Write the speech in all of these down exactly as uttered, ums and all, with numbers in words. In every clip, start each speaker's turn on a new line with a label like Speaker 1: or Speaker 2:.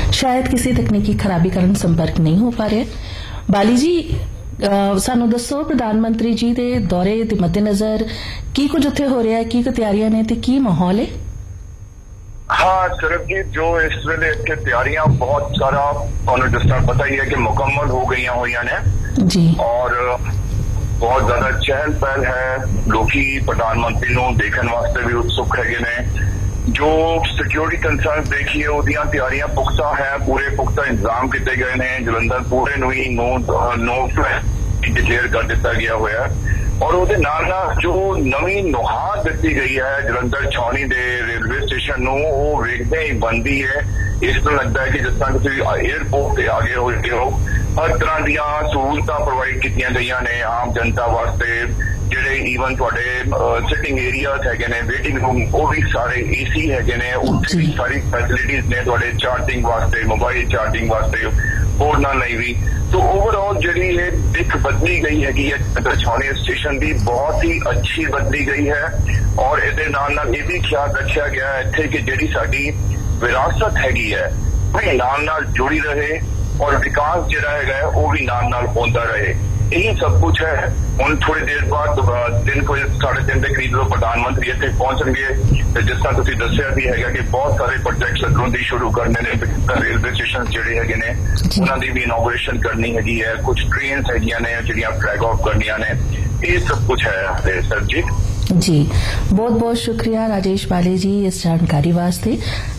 Speaker 1: शायद किसी तकनीकी खराबी कारण संपर्क नहीं हो पा रहा। बाली जी, ਸਾਨੂੰ ਦੱਸੋ ਪ੍ਰਧਾਨ ਮੰਤਰੀ ਜੀ ਦੇ ਦੌਰੇ ਦੇ ਮੱਦੇਨਜ਼ਰ ਕੀ ਕੁਝ ਉੱਥੇ ਹੋ ਰਿਹਾ ਹੈ, ਕੀ ਕੁ ਤਿਆਰੀਆਂ ਨੇ ਤੇ ਕੀ ਮਾਹੌਲ ਹੈ?
Speaker 2: हाँ सरबजीत, जो इस वेले इतने तैयारियां बहुत सारा ਤੁਹਾਨੂੰ ਜਿਸ ਤਰ੍ਹਾਂ ਪਤਾ ਹੀ ਹੈ ਕਿ ਮੁਕੰਮਲ ਹੋ ਗਈਆਂ ਹੋਈਆਂ ਨੇ
Speaker 1: ਜੀ,
Speaker 2: ਔਰ ਬਹੁਤ ਜ਼ਿਆਦਾ ਚਹਿਲ ਪਹਿਲ ਹੈ। ਲੋਕੀ ਪ੍ਰਧਾਨ ਮੰਤਰੀ ਨੂੰ ਦੇਖਣ ਵਾਸਤੇ ਵੀ ਉਤਸੁਕ ਹੈਗੇ ਨੇ। ਜੋ ਸਿਕਿਉਰਿਟੀ ਕੰਸਰਨਸ ਦੇਖੀਏ ਉਹਦੀਆਂ ਤਿਆਰੀਆਂ ਪੁਖਤਾ ਹੈ, ਪੂਰੇ ਪੁਖਤਾ ਇੰਤਜ਼ਾਮ ਕੀਤੇ ਗਏ ਨੇ। ਜਲੰਧਰ ਪੂਰੇ ਨੂੰ ਹੀ ਨੋ ਨੋ ਡਿਕਲੇਅਰ ਕਰ ਦਿੱਤਾ ਗਿਆ ਹੋਇਆ ਔਰ ਉਹਦੇ ਨਾਲ ਨਾਲ ਜੋ ਨਵੀਂ ਨੁਹਾਰ ਦਿੱਤੀ ਗਈ ਹੈ ਜਲੰਧਰ ਛਾਉਣੀ ਦੇ ਰੇਲਵੇ ਸਟੇਸ਼ਨ ਨੂੰ, ਉਹ ਵੇਖਦੇ ਹੀ ਬਣਦੀ ਹੈ। ਇਸ ਤੋਂ ਲੱਗਦਾ ਹੈ ਕਿ ਜਿਸ ਤਰ੍ਹਾਂ ਤੁਸੀਂ ਏਅਰਪੋਰਟ ਤੇ ਆ ਗਏ ਹੋਏ ਹੋ। ਹਰ ਤਰ੍ਹਾਂ ਦੀਆਂ ਸਹੂਲਤਾਂ ਪ੍ਰੋਵਾਈਡ ਕੀਤੀਆਂ ਗਈਆਂ ਨੇ ਆਮ ਜਨਤਾ ਵਾਸਤੇ। ਜਿਹੜੇ ਈਵਨ ਤੁਹਾਡੇ ਸਿਟਿੰਗ ਏਰੀਆਜ਼ ਹੈਗੇ ਨੇ, ਵੇਟਿੰਗ ਰੂਮ, ਉਹ ਵੀ ਸਾਰੇ ਏਸੀ ਹੈਗੇ ਨੇ। ਉੱਥੇ ਵੀ ਸਾਰੀ ਫੈਸਿਲਿਟੀਜ਼ ਨੇ ਤੁਹਾਡੇ ਚਾਰਜਿੰਗ ਵਾਸਤੇ, ਮੋਬਾਈਲ ਚਾਰਜਿੰਗ ਵਾਸਤੇ, ਹੋਰਨਾਂ ਲਈ ਵੀ। तो ओवरऑल जी दिख बदली गई हैगी है छावनी स्टेशन की, बहुत ही अच्छी बदली गई है। और ये नाल नाल ये भी ख्याल रखा गया है इत्थे कि जिहड़ी साडी विरासत हैगी है वही नाल नाल जुड़ी रहे और विकास जिहड़ा हैगा वो भी नाल नाल होंदा रहे। यही सब कुछ है। हुण थोड़ी देर बाद दिन कोई साढ़े तीन के करीब प्रधानमंत्री इत्थे पहुंचणगे ते जिस तरह तुसीं दस्सिया भी हैगा कि बहुत सारे प्रोजेक्ट्स अग्गों दी शुरू करने ने। रेलवे स्टेशन जिहड़े हैगे ने उन्हां दी भी इनॉग्रेशन करनी हैगी है। कुछ ट्रेन्स हैगियां ने जिहड़ियां फ्लैग ऑफ करनियां ने। ये सब कुछ है सरजीत
Speaker 1: जी। बहुत बहुत शुक्रिया राजेश बाली जी इस जानकारी वास्ते।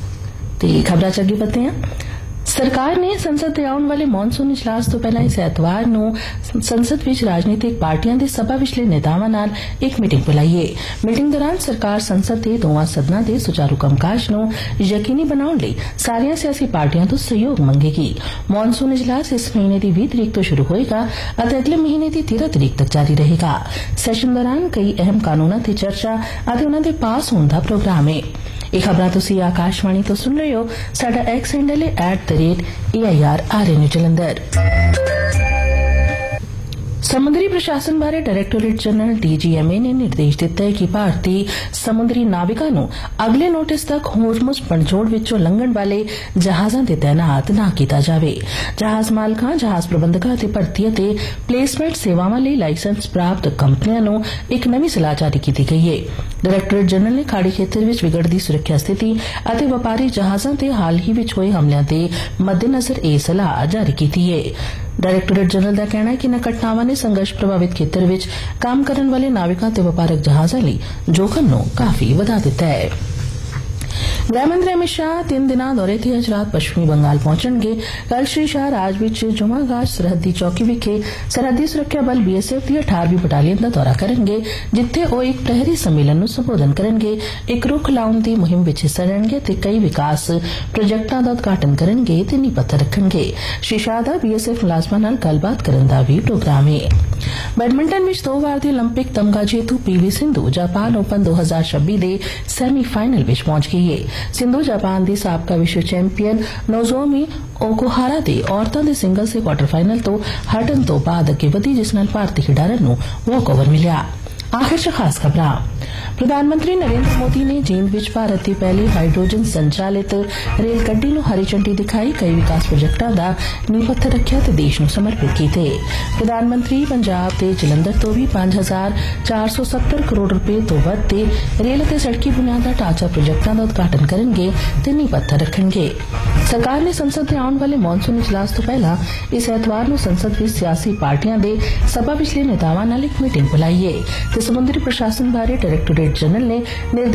Speaker 1: ते खबरां च अगे बढ़ते हैं। सरकार ने संसद दे आउण वाले मॉनसून इजलास तो पहला इस एतवार नूं संसद विच राजनीतिक पार्टियां दे सभा विचले नेतावां नाल एक मीटिंग बुलाई है। मीटिंग दौरान सरकार संसद दे दोवां सदनां दे सुचारू कंमकाज नूं यकीनी बनाउण लई सारियां सियासी पार्टियां तो सहयोग मंगेगी। मॉनसून इजलास इस महीने की बीस तरीक तो शुरू होएगा अते अगले महीने की तेरह तरीक तक जारी रहेगा। सैशन दौरान कई अहम कानूनां ते चर्चा अते उन्हां दे पास होण दा प्रोग्राम है। ਇਹ ਖਬਰਾਂ ਤੁਸੀਂ ਆਕਾਸ਼ਵਾਣੀ ਤੋਂ ਸੁਣ ਰਹੇ ਹੋ। ਸਾਡਾ ਐਕਸ ਹੈਂਡਲ ਹੈ at the rate A I R R ਐਨ ਜਲੰਧਰ। समुद्री प्रशासन बारे डायरैक्टोरेट general D G M A ने निर्देश दिता है कि भारती समुद्री नाविका नूं अगले नोटिस तक होरमुज पणजोड़ विचों लंघण वाले जहाजां ते तैनात ना कीता जावे। जहाज मालकां, जहाज प्रबंधकां ते भर्ती अते प्लेसमेंट सेवावां लई लाइसेंस प्राप्त कंपनियां नूं एक नवीं सलाह जारी कीती गई है। डायरैक्टोरेट जनरल ने खाड़ी खेतर विच विगड़दी सुरक्षा स्थिति अते व्यापारी जहाजां ते हाल ही विच होए हमलिਆਂ ते मद्देनजर ਇਹ सलाह जारी कीती है। डायरैक्टोरेट जनरल का कहना है कि इन्हां घटनावां ने संघर्ष प्रभावित खेतर विच काम करन वाले नाविकां ते वपारक जहाजां लई जोखम नूं काफी वधा दिता है। गृहमंत्री अमित शाह तीन दिना दौरे ते अज रात पश्चिमी बंगाल पहुंचणगे। कल श्री शाह राज विच जुमागाज सरहदी चौकी विखे सरहदी सुरक्षा बल बी एस एफ की अठारहवीं बटालियन का दौरा करेंगे, जिथे वो एक प्रहरी सम्मेलन नूं संबोधन करेंगे, एक रुख लाउण दी मुहिम विच हिस्सा लैणगे ते कई विकास प्रोजेक्टां दा उद्घाटन करेंगे ते नींह पत्थर रखणगे। श्री शाह दा बी एस एफ मुलाजमां नाल गलबात करन दा भी प्रोग्राम है। बैडमिंटन विच दो वार दी ओलंपिक तमगा जेतू P V Sindhu Japan open दो हजार छब्बीस दे सैमीफाइनल विच पहुंच गई है। सिंधु जापान दी साबका विश्व चैंपीयन नोजोमी ओकुहारा दे औरतां दे सिंगल्स दे क्वार्टर फाइनल तो हटन तो बाद अगे वधी, जिस नाल भारती खिडारन नूं वॉकओवर मिलिया। आखिर च खास खबरां। प्रधानमंत्री नरेंद्र मोदी ने जींद विच भारत की पहली हाइड्रोजन संचालित रेल गड्डी नूं हरी झंडी दिखाई, कई विकास प्रोजेक्टां दा नींह पत्थर रखिया ते देश नूं समर्पित कीते। प्रधानमंत्री पंजाब ते जलंधर तो भी पांच हजार चार सौ सत्तर करोड़ रुपए तो वध दे रेल ते सड़की बुनियादा ढांचा प्रोजेक्टां दा उद्घाटन करनगे ते नींह पत्थर रखणगे। सरकार ने संसद दे आउण वाले मॉनसून इजलास तो पहला इस एतवार नूं संसद विच सियासी पार्टियां दे सभा विचले नेतावां नाल एक मीटिंग बुलाई है ते समुद्री प्रशासन बारे डायरैक्टोरेट जनरल ने